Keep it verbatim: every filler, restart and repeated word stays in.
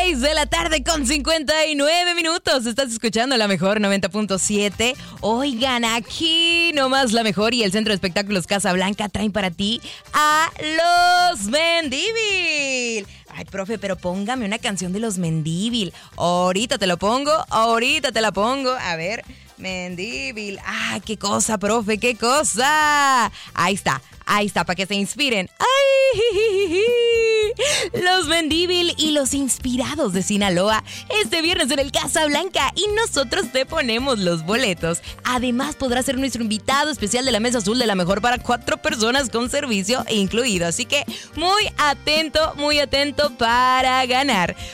seis de la tarde con cincuenta y nueve minutos. Estás escuchando La Mejor noventa punto siete. Oigan, aquí nomás La Mejor y el Centro de Espectáculos Casablanca traen para ti a Los Mendívil. Ay, profe, pero póngame una canción de Los Mendívil. Ahorita te lo pongo, ahorita te la pongo. A ver, Mendívil. Ah, qué cosa, profe, qué cosa. Ahí está, ahí está, para que se inspiren. ¡Ay! Los Mendívil y los inspirados de Sinaloa este viernes en el Casablanca y nosotros te ponemos los boletos. Además podrás ser nuestro invitado especial de la Mesa Azul de La Mejor para cuatro personas con servicio incluido. Así que muy atento, muy atento para ganar.